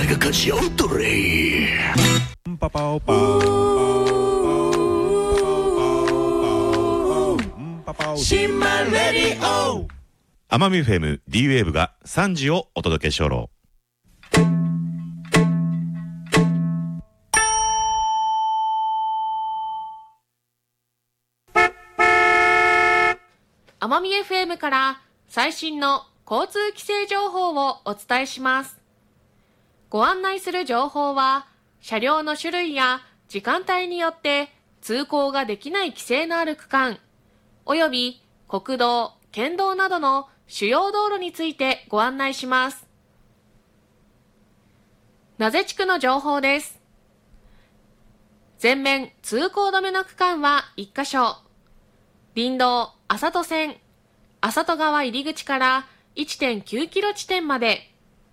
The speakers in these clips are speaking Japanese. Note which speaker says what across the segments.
Speaker 1: が勝ち合うとれ。
Speaker 2: パパオパオ
Speaker 1: シンマレディオ。
Speaker 2: 奄美 FM D ウェーブが3時をお届けしょろ。
Speaker 3: 奄美 FM から最新の交通規制情報をお伝えします。ご案内する情報は、車両の種類や時間帯によって通行ができない規制のある区間、および国道、県道などの主要道路についてご案内します。名瀬地区の情報です。全面通行止めの区間は1カ所。林道麻戸線、麻戸川入り口から 1.9 キロ地点まで。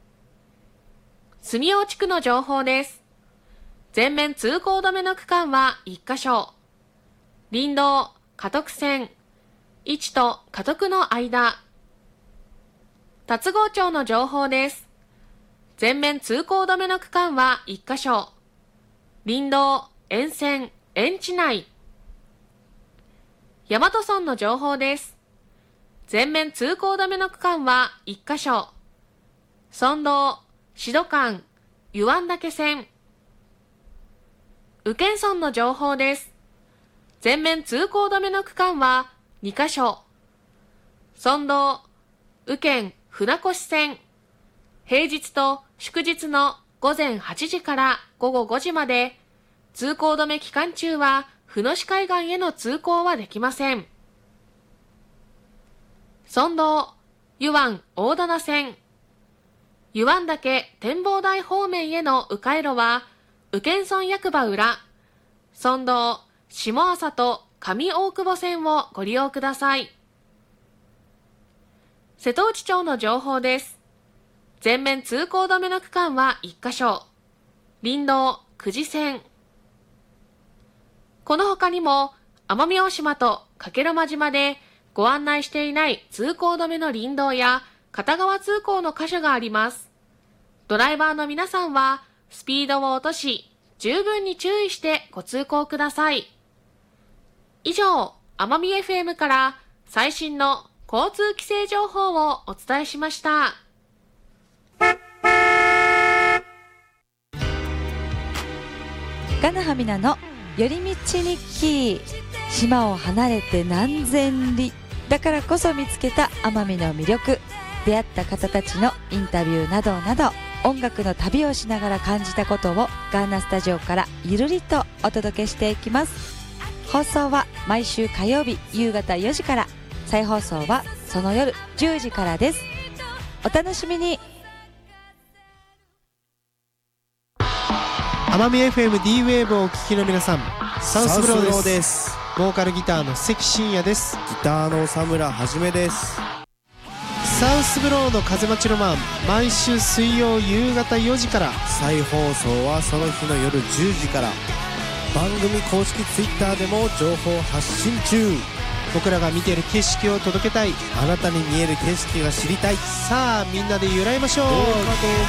Speaker 3: 住大地区の情報です。全面通行止めの区間は1カ所。林道嘉徳線、市と嘉徳の間。龍郷町の情報です。全面通行止めの区間は1カ所。林道沿線、沿地内。大和村の情報です。全面通行止めの区間は1カ所。村道、志度間、湯湾岳線。宇検村の情報です。全面通行止めの区間は2カ所。村道、宇検船越線。平日と祝日の午前8時から午後5時まで、通行止め期間中は船越海岸への通行はできません。村道、湯湾大棚線。湯湾岳展望台方面への迂回路は、宇検村役場裏、村道、下朝と上大久保線をご利用ください。瀬戸内町の情報です。全面通行止めの区間は1カ所。林道、久慈線。この他にも、奄美大島と加計呂麻島でご案内していない通行止めの林道や片側通行の箇所があります。ドライバーの皆さんは、スピードを落とし、十分に注意してご通行ください。以上、奄美 FM から最新の交通規制情報をお伝えしました。
Speaker 4: ガナハミナの寄り道日記。島を離れて何千里だからこそ見つけた奄美の魅力、出会った方たちのインタビューなどなど、音楽の旅をしながら感じたことをガーナスタジオからゆるりとお届けしていきます。放送は毎週火曜日夕方4時から、再放送はその夜10時からです。お楽しみに。
Speaker 5: 奄美 FM D ウェーブをお聞きの皆さん、サウスブローです。ボーカルギターの関真也です。
Speaker 6: ギターの佐村はじめです。
Speaker 5: サウスブローの風待ちロマン、毎週水曜夕方4時から、
Speaker 6: 再放送はその日の夜10時から。番組公式ツイッターでも情報発信中。
Speaker 5: 僕らが見ている景色を届けたい、
Speaker 6: あなたに見える景色が知りたい。
Speaker 5: さあみんなで揺らいましょう。